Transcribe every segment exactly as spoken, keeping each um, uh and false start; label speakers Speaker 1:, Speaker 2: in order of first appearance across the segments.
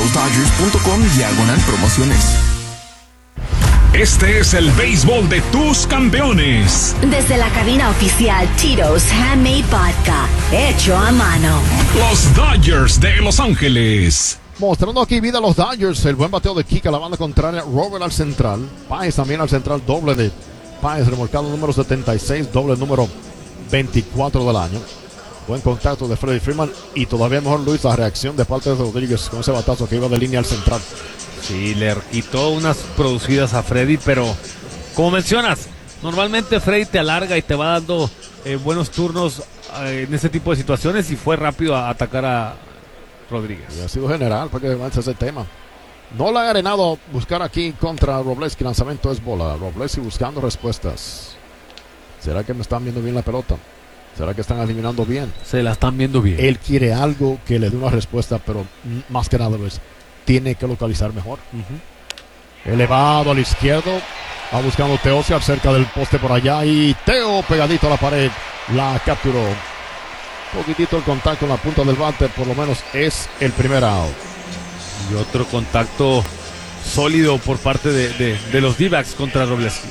Speaker 1: los dodgers punto com diagonal promociones.
Speaker 2: Este es el béisbol de tus campeones.
Speaker 3: Desde la cabina oficial Tito's Handmade Vodka, hecho a mano.
Speaker 2: Los Dodgers de Los Ángeles.
Speaker 4: Mostrando aquí vida a los Dodgers. El buen bateo de Kika, la banda contraria. Robert al central. Páez también al central. Doble de Páez, remolcado número setenta y seis. Doble número veinticuatro del año. Buen contacto de Freddie Freeman. Y todavía mejor, Luis, la reacción de parte de Rodríguez con ese batazo que iba de línea al central.
Speaker 5: Sí, le quitó unas producidas a Freddy, pero como mencionas, normalmente Freddy te alarga y te va dando eh, buenos turnos eh, en ese tipo de situaciones, y fue rápido a atacar a Rodríguez.
Speaker 4: Y ha sido general para que avance ese tema. No le ha arenado buscar aquí contra Robleski. Lanzamiento es bola. Robleski buscando respuestas. ¿Será que me están viendo bien la pelota? ¿Será que están eliminando bien?
Speaker 5: Se la están viendo bien.
Speaker 4: Él quiere algo que le dé una respuesta, pero más que nada, Luis, tiene que localizar mejor. Uh-huh. Elevado al izquierdo. Va buscando Teoscar cerca del poste por allá. Y Teo pegadito a la pared. La capturó. Un poquitito el contacto en la punta del bate. Por lo menos es el primer out.
Speaker 5: Y otro contacto sólido por parte de, de, de los D-backs contra Robleski.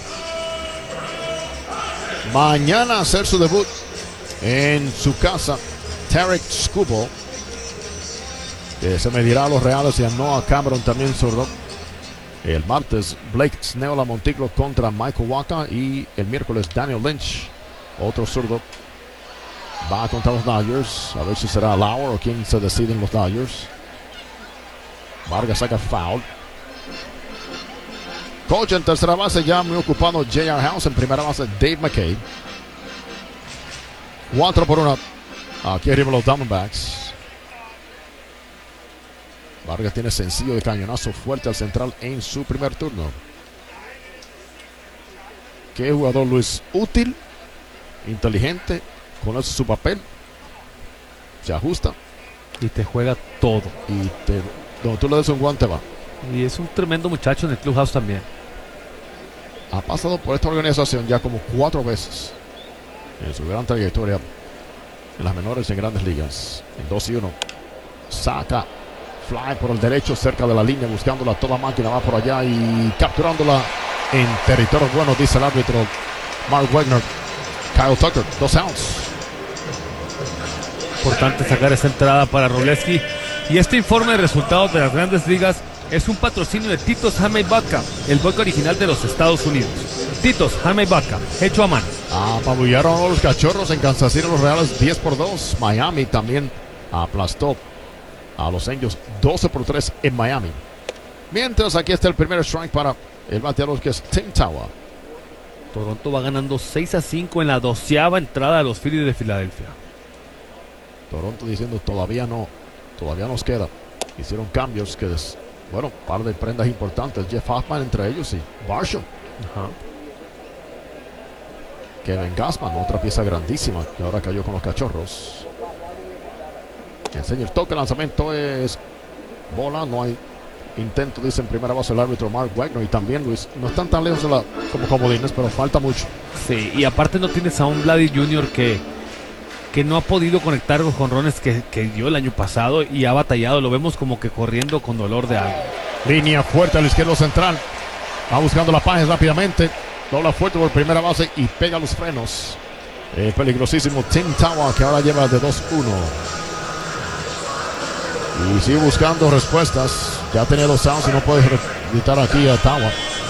Speaker 4: Mañana hacer su debut en su casa Tarek Skubal, que se medirá a los Reales y a Noah Cameron, también zurdo. El martes Blake Snell a Monticlo contra Michael Wacha, y el miércoles Daniel Lynch, otro zurdo, va contra los Dodgers. A ver si será Lauer o quién se decide en los Dodgers. Vargas saca foul. Coach en tercera base, ya muy ocupado J R. House. En primera base Dave McKay. Cuatro por una. Aquí arriba los Diamondbacks. Vargas tiene sencillo de cañonazo fuerte al central en su primer turno. Qué jugador, Luis. Útil, inteligente, conoce su papel, se ajusta
Speaker 5: y te juega todo.
Speaker 4: Y te, donde tú le des un guante va.
Speaker 5: Y es un tremendo muchacho en el clubhouse también.
Speaker 4: Ha pasado por esta organización ya como cuatro veces en su gran trayectoria en las menores y en grandes ligas. En dos y uno. Saca fly por el derecho cerca de la línea, buscándola a toda máquina, va por allá y capturándola en territorio bueno, dice el árbitro Mark Wagner. Kyle Tucker, dos outs.
Speaker 5: Importante sacar esta entrada para Robleski. Y este informe de resultados de las grandes ligas es un patrocinio de Tito's Handmade Vodka, el vodka original de los Estados Unidos. Tito's Handmade Vodka, hecho a mano.
Speaker 4: Apabullaron a los Cachorros en Kansas City, los Reales diez por dos. Miami también aplastó a los Angels doce por tres en Miami. Mientras aquí está el primer strike para el bateador, que es Tim Tawa.
Speaker 5: Toronto va ganando seis a cinco en la doceava entrada de los Phillies de Filadelfia.
Speaker 4: Toronto diciendo todavía no, todavía nos queda. Hicieron cambios que, des, bueno, par de prendas importantes. Jeff Hoffman entre ellos y Varsho.
Speaker 5: Ajá.
Speaker 4: Kevin Gassman, otra pieza grandísima que ahora cayó con los Cachorros. Enseña el toque, el lanzamiento es bola, no hay intento, dice en primera base el árbitro Mark Wagner. Y también, Luis, no están tan lejos de la, como comodines, pero falta mucho.
Speaker 5: Sí, y aparte no tienes a un Vladdy junior que, que no ha podido conectar los jonrones que, que dio el año pasado y ha batallado. Lo vemos como que corriendo con dolor de algo.
Speaker 4: Línea fuerte al izquierdo central. Va buscando la Páez rápidamente. Dobla fuerte por primera base y pega los frenos. El peligrosísimo Tim Tawa, que ahora lleva de dos uno. Y sigue buscando respuestas. Ya tenía dos outs y no puede gritar aquí a Tawa.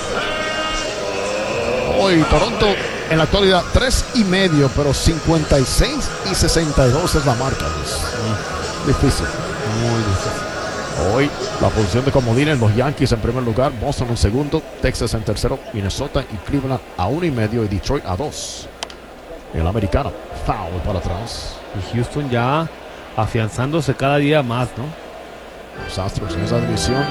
Speaker 4: Hoy Toronto en la actualidad tres y medio, pero cincuenta y seis y sesenta y dos es la marca. Es difícil, muy difícil. Hoy la posición de comodines, los Yankees en primer lugar, Boston en segundo, Texas en tercero, Minnesota y Cleveland a uno y medio y Detroit a dos. El americano, foul para atrás.
Speaker 5: Y Houston ya afianzándose cada día más, ¿no?
Speaker 4: Los Astros en esa división